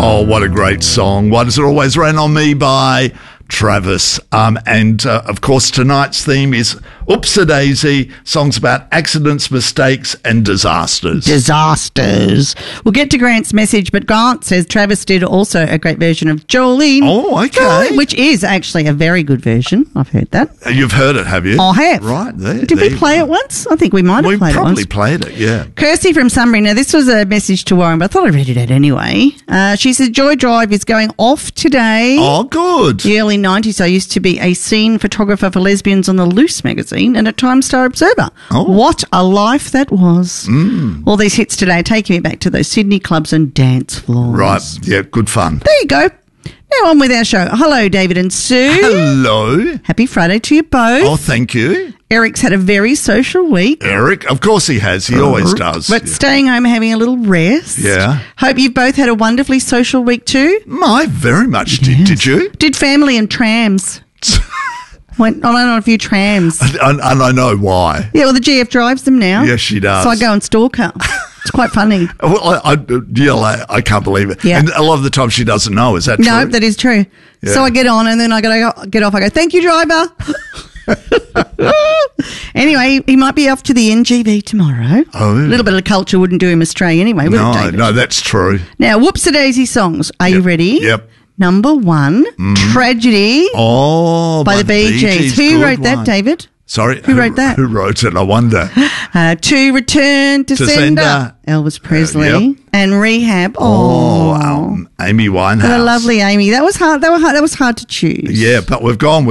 Oh, what a great song. Why Does It Always Rain on Me by Travis. Of course, tonight's theme is Oops-a-Daisy, songs about accidents, mistakes and disasters. We'll get to Grant's message, but Grant says Travis did also a great version of Jolene. Oh, okay. Jolene, which is actually a very good version. I've heard that. You've heard it, have you? I have. Right, there. Did we play it once? I think we might have played it once. We probably played it, yeah. Kirsty from Sunbury. Now, this was a message to Warren, but I thought I'd read it out anyway. She said, Joy Drive is going off today. Oh, good. The early 90s, I used to be a scene photographer for Lesbians on the Loose magazine and a Time Star Observer. Oh. What a life that was. All these hits today taking me back to those Sydney clubs and dance floors. Right, yeah, good fun. There you go. Now on with our show. Hello, David and Sue. Hello. Happy Friday to you both. Oh, thank you. Eric's had a very social week. Eric? Of course he has. He always does. But staying home having a little rest. Yeah. Hope you've both had a wonderfully social week too. I very much did. Did you? Did family and trams. Went on a few trams. And I know why. Yeah, well, the GF drives them now. Yes, she does. So I go and stalk her. It's quite funny. Well, I can't believe it. Yeah. And a lot of the time she doesn't know. Is that true? No, that is true. Yeah. So I get on and then I get off. I go, thank you, driver. Anyway, he might be off to the NGV tomorrow. Oh. A little bit of culture wouldn't do him astray anyway, would it, David? No, that's true. Now, Whoops-a-Daisy songs. Are you ready? Yep. Number one, Tragedy by the Bee Gees. Who wrote that, David? Sorry? Who wrote that? Who wrote it, I wonder? To Return to Sender. Elvis Presley. Yep. And Rehab. Amy Winehouse. What a lovely Amy. That was hard. That was hard to choose. Yeah, but we've gone with